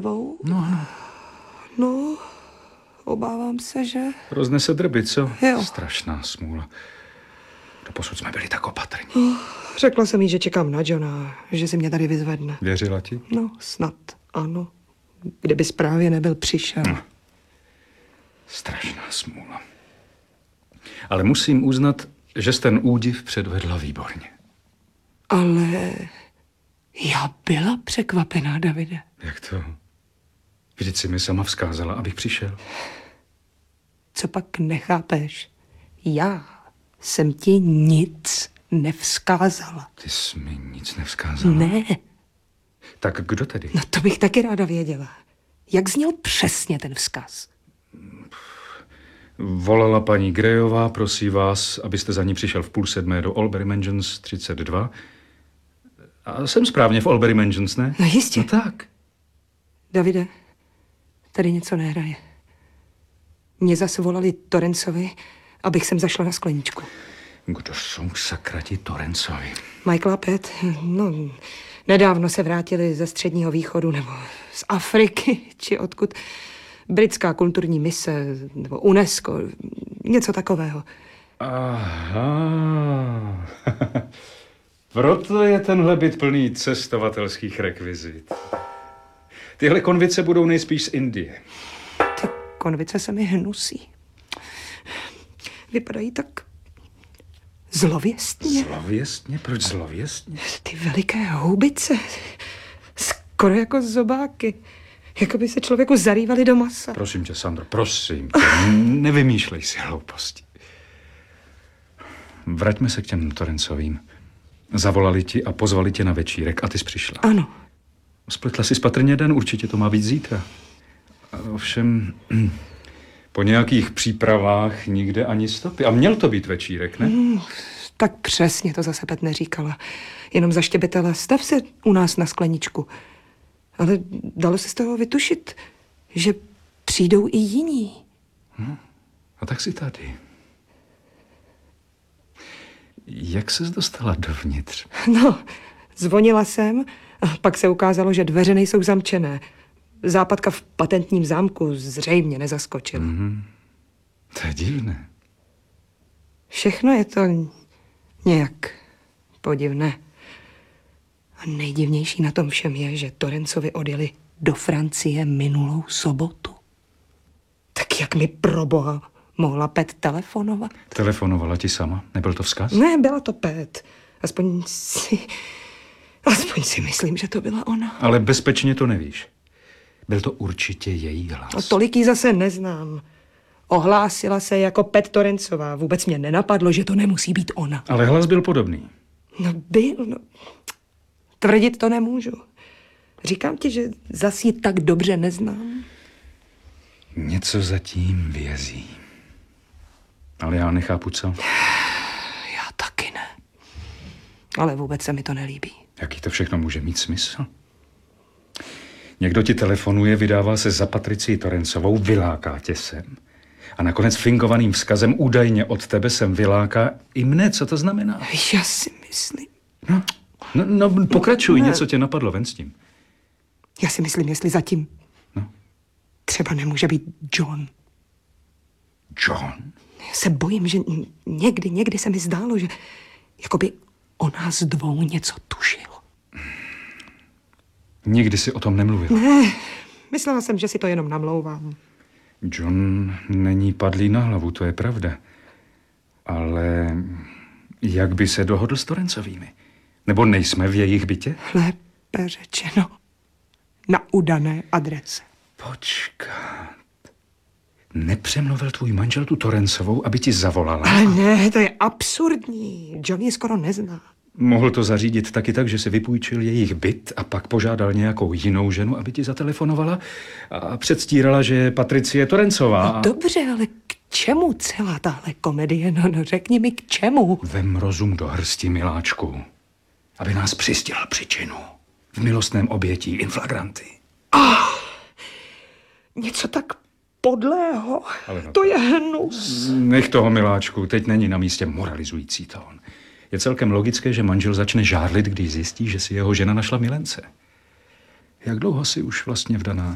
tebou? No. No, obávám se, že... Roznese drby, co? Jo. Strašná smůla. Doposud jsme byli tak opatrní. Řekla jsem jí, že čekám na Johna, že si mě tady vyzvedne. Věřila ti? No, snad ano. Kdyby právě nebyl přišel. No. Strašná smůla. Ale musím uznat, že jsi ten údiv předvedla výborně. Ale já byla překvapená, Davide. Jak to? Vždyť si mi sama vzkázala, abych přišel. Co pak nechápeš? Já jsem ti nic nevzkázala. Ty jsi mi nic nevzkázala? Ne. Tak kdo tedy? No to bych taky ráda věděla. Jak zněl přesně ten vzkaz? Volala paní Greyová, prosí vás, abyste za ní přišel v 6:30 do Albury Mansions 32. A jsem správně v Albury Mansions, ne? No jistě. No tak. Davide, tady něco nehraje. Mě zase volali Torrancovi, abych sem zašla na skleničku. Kdo jsou sakra ti Torrancovi? Michael a Pat, no, nedávno se vrátili ze Středního východu, nebo z Afriky, či odkud. Britská kulturní mise, nebo UNESCO, něco takového. Aha. Proto je tenhle byt plný cestovatelských rekvizit. Tyhle konvice budou nejspíš z Indie. Ty konvice se mi hnusí. Vypadají tak zlověstně. Zlověstně? Proč zlověstně? Ty veliké houbice, skoro jako zobáky. Jako by se člověku zarývali do masa. Prosím tě, Sandro, prosím tě, nevymýšlej si hlouposti. Vraťme se k těm Torrancovým. Zavolali ti a pozvali tě na večírek a ty jsi přišla. Ano. Spletla si patrně den, určitě to má být zítra. Ovšem, po nějakých přípravách nikde ani stopy. A měl to být večírek, ne? Tak přesně to zase Pet neříkala. Jenom zaštěbetala, stav se u nás na skleničku. Ale dalo se z toho vytušit, že přijdou i jiní. A tak si tady. Jak ses dostala dovnitř? No, zvonila jsem a pak se ukázalo, že dveře nejsou zamčené. Západka v patentním zámku zřejmě nezaskočila. To je divné. Všechno je to nějak podivné. A nejdivnější na tom všem je, že Torrancovi odjeli do Francie minulou sobotu. Tak jak mi proboha mohla Pet telefonovat? Telefonovala ti sama? Nebyl to vzkaz? Ne, byla to Pet. Aspoň si myslím, že to byla ona. Ale bezpečně to nevíš. Byl to určitě její hlas. A tolik jí zase neznám. Ohlásila se jako Pet Torrancová. Vůbec mě nenapadlo, že to nemusí být ona. Ale hlas byl podobný. No byl, no. Tvrdit to nemůžu. Říkám ti, že zas ji tak dobře neznám. Něco zatím vězí. Ale já nechápu, co. Já taky ne. Ale vůbec se mi to nelíbí. Jaký to všechno může mít smysl? Někdo ti telefonuje, vydává se za Patricii Torrancovou, vyláká tě sem. A nakonec fingovaným vzkazem údajně od tebe sem vyláká i mne. Co to znamená? Já si myslím. No, pokračuj, něco tě napadlo, ven s tím. Já si myslím, jestli zatím třeba nemůže být John. John? Já se bojím, že někdy se mi zdálo, že jakoby o nás dvou něco tušil. Nikdy si o tom nemluvil. Ne, myslela jsem, že si to jenom namlouvám. John není padlý na hlavu, to je pravda. Ale jak by se dohodl s Torrancovými? Nebo nejsme v jejich bytě? Lépe řečeno, na udané adrese. Počkat. Nepřemluvil tvůj manžel tu Torrancovou, aby ti zavolala? Ale ne, to je absurdní. John ji skoro nezná. Mohl to zařídit taky tak, že si vypůjčil jejich byt a pak požádal nějakou jinou ženu, aby ti zatelefonovala a předstírala, že je Patricie Torrancová. No, dobře, ale k čemu celá tahle komedie? No, řekni mi, k čemu? Vem rozum do hrsti, miláčku, aby nás přistihl při činu. V milostném obětí in flagranti. Něco tak podlého. Ale no, to je hnus. Nech toho, miláčku, teď není na místě moralizující tón. Je celkem logické, že manžel začne žárlit, když zjistí, že si jeho žena našla milence. Jak dlouho si už vlastně vdaná?